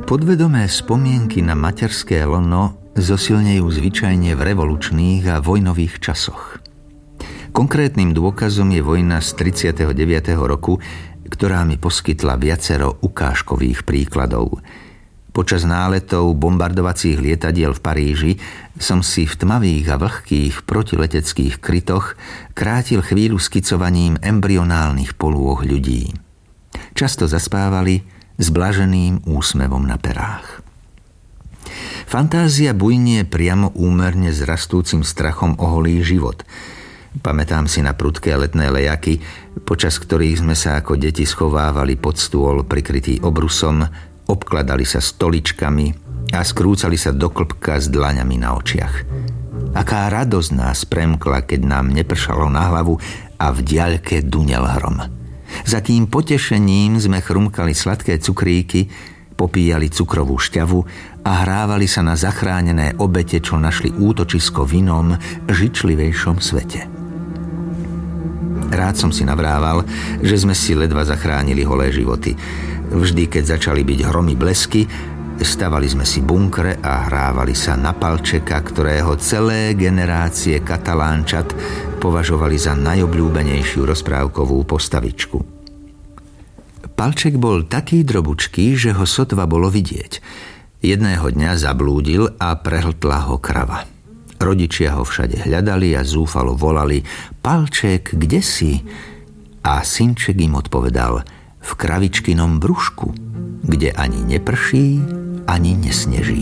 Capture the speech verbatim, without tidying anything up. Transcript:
Podvedomé spomienky na materské lono zosilnejú zvyčajne v revolučných a vojnových časoch. Konkrétnym dôkazom je vojna z tridsiateho deviateho roku, ktorá mi poskytla viacero ukážkových príkladov. Počas náletov bombardovacích lietadiel v Paríži som si v tmavých a vlhkých protileteckých krytoch krátil chvíľu skicovaním embryonálnych polôh ľudí. Často zaspávali s blaženým úsmevom na perách. Fantázia bujnie priamo úmerne s rastúcim strachom o holý život. Pamätám si na prudké letné lejaky, počas ktorých sme sa ako deti schovávali pod stôl prikrytý obrusom, obkladali sa stoličkami a skrúcali sa do klbka s dlaňami na očiach. Aká radosť nás premkla, keď nám nepršalo na hlavu a v diaľke dunel hrom. Za kým potešením sme chrumkali sladké cukríky, popíjali cukrovú šťavu a hrávali sa na zachránené obete, čo našli útočisko v inom, žičlivejšom svete. Rád som si navrával, že sme si ledva zachránili holé životy. Vždy, keď začali byť hromy blesky, stavali sme si bunkre a hrávali sa na Palčeka, ktorého celé generácie katalánčat považovali za najobľúbenejšiu rozprávkovú postavičku. Palček bol taký drobučký, že ho sotva bolo vidieť. Jedného dňa zablúdil a prehltla ho krava. Rodičia ho všade hľadali a zúfalo volali: Palček, kde si? A synček im odpovedal: v kravičkinom brúšku, kde ani neprší, ani nesneží.